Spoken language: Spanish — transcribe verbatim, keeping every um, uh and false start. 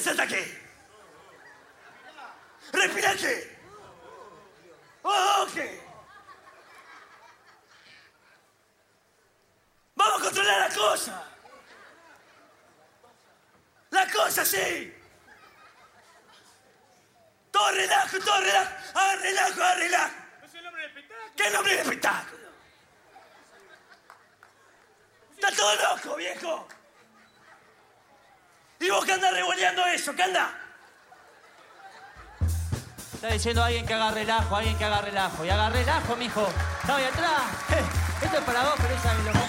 Sentate aquí. Respirate. Ok. Vamos a controlar la cosa. La cosa, sí. Todo relajo, todo relajo. Ah, relajo, ah, relajo. ¿No es el nombre del espectáculo? ¿Qué nombre de espectáculo? Está todo loco, viejo. ¿Y vos qué andás revoleando eso? ¿Qué andás? Está diciendo alguien que haga relajo, alguien que haga relajo. Y haga relajo, mijo. Está ahí atrás. Esto es para vos, pero esa es lo